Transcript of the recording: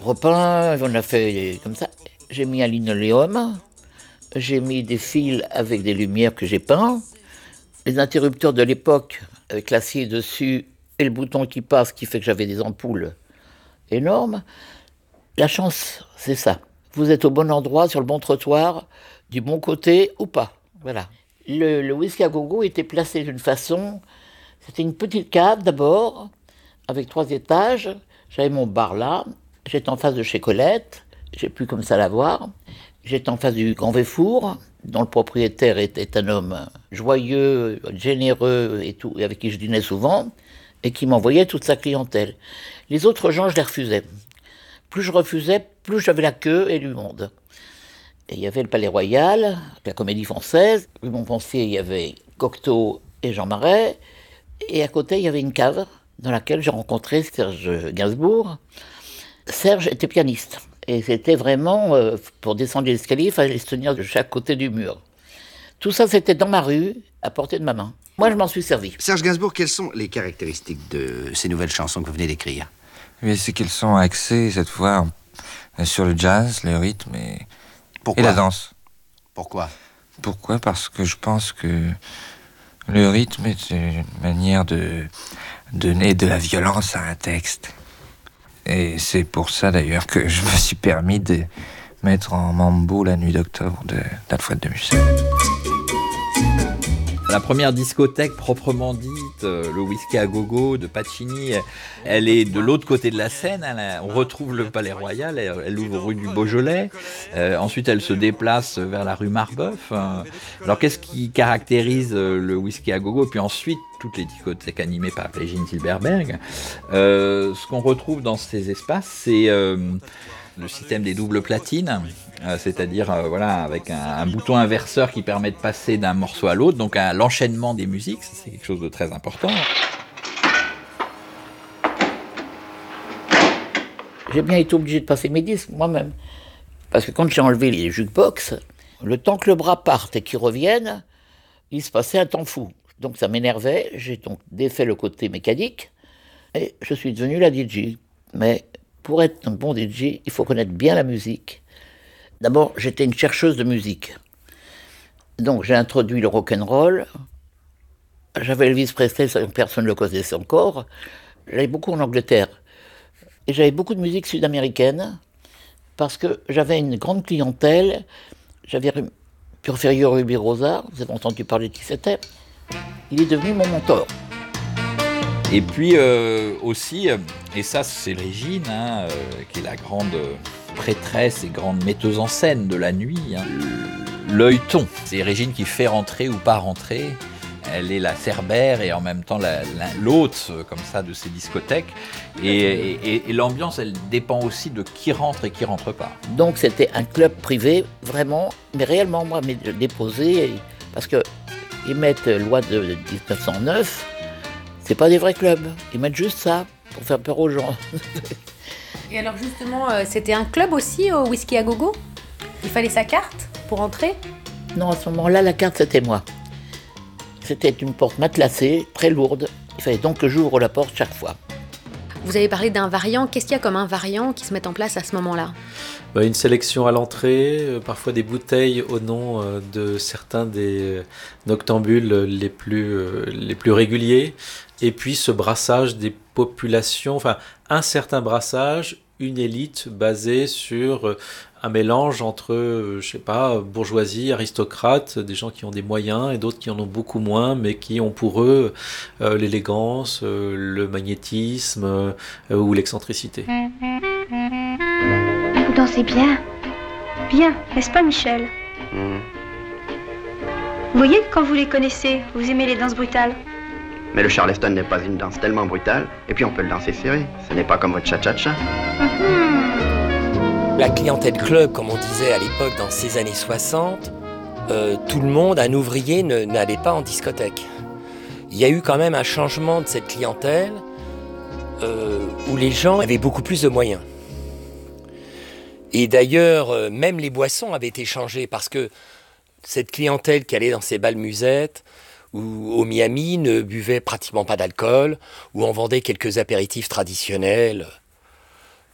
repeint, on a fait comme ça. J'ai mis un linoléum, j'ai mis des fils avec des lumières que j'ai peints, les interrupteurs de l'époque avec l'acier dessus et le bouton qui passe qui fait que j'avais des ampoules énormes. La chance, c'est ça. Vous êtes au bon endroit, sur le bon trottoir, du bon côté ou pas. Voilà. Le whisky à gogo était placé d'une façon. C'était une petite cave d'abord, avec 3 étages. J'avais mon bar là. J'étais en face de chez Colette. J'ai pu comme ça la voir. J'étais en face du Grand Véfour, dont le propriétaire était un homme joyeux, généreux et tout, et avec qui je dînais souvent, et qui m'envoyait toute sa clientèle. Les autres gens, je les refusais. Plus je refusais, plus j'avais la queue et du monde. Et il y avait le Palais Royal, la Comédie Française. Rue Montpensier, il y avait Cocteau et Jean Marais. Et à côté, il y avait une cave dans laquelle j'ai rencontré Serge Gainsbourg. Serge était pianiste. Et c'était vraiment, pour descendre les escaliers, il fallait se tenir de chaque côté du mur. Tout ça, c'était dans ma rue, à portée de ma main. Moi, je m'en suis servi. Serge Gainsbourg, quelles sont les caractéristiques de ces nouvelles chansons que vous venez d'écrire? Mais c'est qu'elles sont axées, cette fois, sur le jazz, le rythme et la danse. Pourquoi? Pourquoi? Parce que je pense que le rythme est une manière de donner de la violence à un texte. Et c'est pour ça, d'ailleurs, que je me suis permis de mettre en mambo La Nuit d'octobre d'Alfred de Musset. La première discothèque proprement dite, le whisky à gogo de Pacini, elle est de l'autre côté de la Seine. On retrouve le Palais Royal, elle ouvre rue du Beaujolais. Ensuite, elle se déplace vers la rue Marbeuf. Alors, qu'est-ce qui caractérise le whisky à gogo? Puis ensuite, toutes les discothèques animées par Régine Silberberg. Ce qu'on retrouve dans ces espaces, c'est le système des doubles platines, c'est-à-dire avec un bouton inverseur qui permet de passer d'un morceau à l'autre, donc l'enchaînement des musiques, c'est quelque chose de très important. J'ai bien été obligé de passer mes disques moi-même. Parce que quand j'ai enlevé les jukebox, le temps que le bras parte et qu'il revienne, il se passait un temps fou. Donc ça m'énervait, j'ai donc défait le côté mécanique et je suis devenu la DJ. Mais pour être un bon DJ, il faut connaître bien la musique. D'abord, j'étais une chercheuse de musique. Donc j'ai introduit le rock'n'roll. J'avais Elvis Presley, personne ne le connaissait encore. J'allais beaucoup en Angleterre. Et j'avais beaucoup de musique sud-américaine parce que j'avais une grande clientèle. J'avais Porfirio Rubirosa, vous avez entendu parler de qui c'était. Il est devenu mon mentor. Et puis aussi, et ça c'est Régine, qui est la grande prêtresse et grande metteuse en scène de la nuit, l'œilleton. C'est Régine qui fait rentrer ou pas rentrer. Elle est la cerbère et en même temps l'hôte comme ça de ces discothèques. Et l'ambiance, elle dépend aussi de qui rentre et qui rentre pas. Donc c'était un club privé, vraiment, mais réellement, moi, déposé, parce qu'ils mettent loi de 1909, c'est pas des vrais clubs. Ils mettent juste ça, pour faire peur aux gens. Et alors justement, c'était un club aussi au whisky à gogo? Il fallait sa carte pour entrer? Non, à ce moment-là, la carte, c'était moi. C'était une porte matelassée, très lourde. Il fallait donc que j'ouvre la porte chaque fois. Vous avez parlé d'un variant. Qu'est-ce qu'il y a comme un variant qui se met en place à ce moment-là? Une sélection à l'entrée, parfois des bouteilles au nom de certains des noctambules les plus réguliers, et puis ce brassage des populations, un certain brassage, une élite basée sur un mélange entre, bourgeoisie, aristocrate, des gens qui ont des moyens et d'autres qui en ont beaucoup moins, mais qui ont pour eux l'élégance, le magnétisme ou l'excentricité. Vous dansez bien. Bien, n'est-ce pas, Michel? Mmh. Vous voyez, quand vous les connaissez, vous aimez les danses brutales. Mais le charleston n'est pas une danse tellement brutale, et puis on peut le danser serré. Ce n'est pas comme votre cha-cha-cha. La clientèle club, comme on disait à l'époque dans ces années 60, tout le monde, un ouvrier, n'allait pas en discothèque. Il y a eu quand même un changement de cette clientèle où les gens avaient beaucoup plus de moyens. Et d'ailleurs, même les boissons avaient été changées parce que cette clientèle qui allait dans ces bals musettes ou au Miami ne buvait pratiquement pas d'alcool, où on vendait quelques apéritifs traditionnels.